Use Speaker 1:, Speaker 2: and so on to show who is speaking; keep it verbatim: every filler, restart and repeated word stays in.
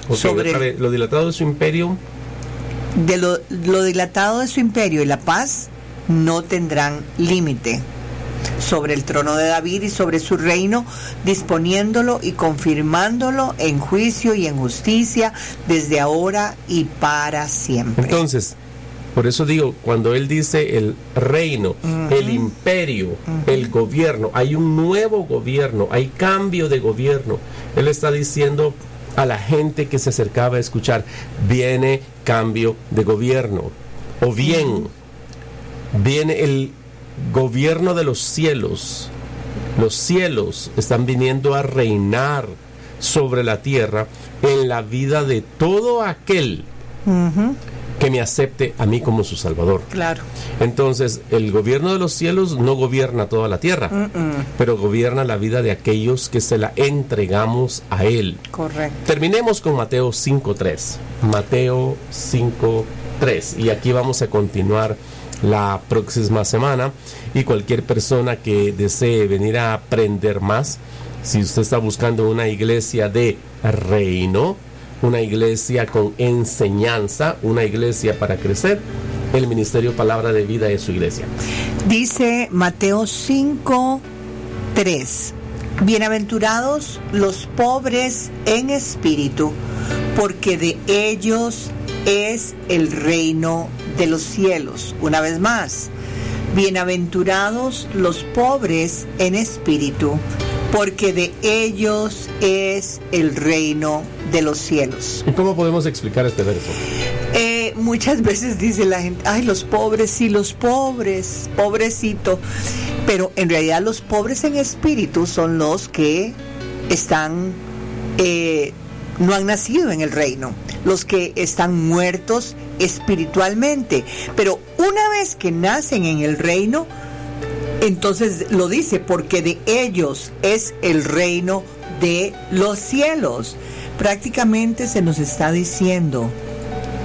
Speaker 1: Okay,
Speaker 2: sobre
Speaker 1: otra vez, lo dilatado de su imperio.
Speaker 2: de lo, lo dilatado de su imperio y la paz no tendrán límite sobre el trono de David y sobre su reino, disponiéndolo y confirmándolo en juicio y en justicia desde ahora y para siempre.
Speaker 1: Entonces, por eso digo, cuando él dice el reino, uh-huh. el imperio, uh-huh. el gobierno, hay un nuevo gobierno, hay cambio de gobierno. Él está diciendo a la gente que se acercaba a escuchar, viene cambio de gobierno, o bien uh-huh. viene el gobierno de los cielos. Los cielos están viniendo a reinar sobre la tierra en la vida de todo aquel uh-huh. que me acepte a mí como su Salvador.
Speaker 2: Claro.
Speaker 1: Entonces, el gobierno de los cielos no gobierna toda la tierra, uh-uh. pero gobierna la vida de aquellos que se la entregamos a Él.
Speaker 2: Correcto.
Speaker 1: Terminemos con Mateo cinco tres. Mateo cinco tres. Y aquí vamos a continuar la próxima semana, y cualquier persona que desee venir a aprender más, si usted está buscando una iglesia de reino, una iglesia con enseñanza, una iglesia para crecer, el Ministerio Palabra de Vida es su iglesia.
Speaker 2: Dice Mateo cinco tres: bienaventurados los pobres en espíritu, porque de ellos es el reino de los cielos. Una vez más, bienaventurados los pobres en espíritu, porque de ellos es el reino de los cielos.
Speaker 1: ¿Y cómo podemos explicar este verso?
Speaker 2: Eh, muchas veces dice la gente, ay, los pobres, sí, los pobres, pobrecito. Pero en realidad los pobres en espíritu son los que están, eh, no han nacido en el reino, los que están muertos espiritualmente. Pero una vez que nacen en el reino, entonces lo dice, porque de ellos es el reino de los cielos. Prácticamente se nos está diciendo